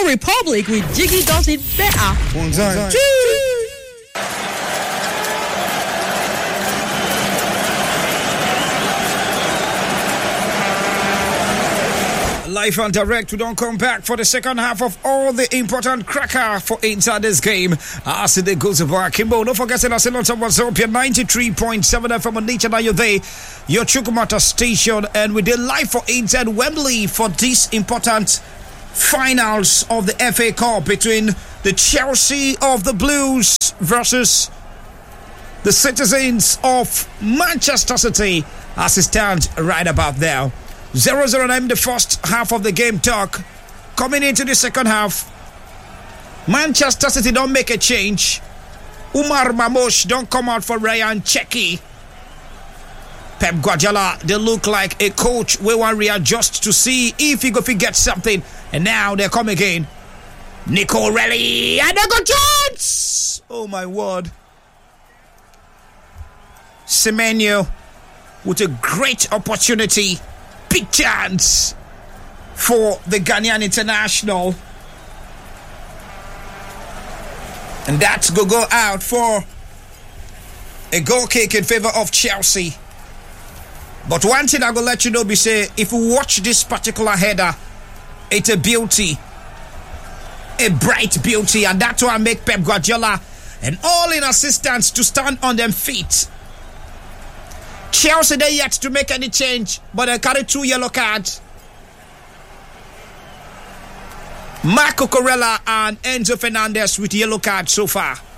Football Republic with Jiggy does it better. One time. Live and direct, we don't come back for the second half of all the important cracker for inside this game. As it goes over Kimbo. Don't forget to listen on Wazopia 93.7 FM on Nature. Now you're there, your Chukwumata station, and we did live for inside Wembley for these important finals of the FA Cup between the Chelsea of the Blues versus the Citizens of Manchester City as it stands right about there. 0-0 the first half of the game talk. Coming into the second half, Manchester City don't make a change. Umar Mamush don't come out for Ryan Cherki. Pep Guardiola, they look like a coach we want to readjust to see if he go get something. And now they come again. Nico Relly and they go chance. Oh my word. Semenyo with a great opportunity. Big chance for the Ghanaian international. And that's go out for a goal kick in favor of Chelsea. But one thing I'm going to let you know, be say, if you watch this particular header, it's a beauty. A bright beauty. And that's why I make Pep Guardiola and all in assistants to stand on their feet. Chelsea, they yet to make any change, but they carry 2 yellow cards. Marco Corella and Enzo Fernandez with yellow cards so far.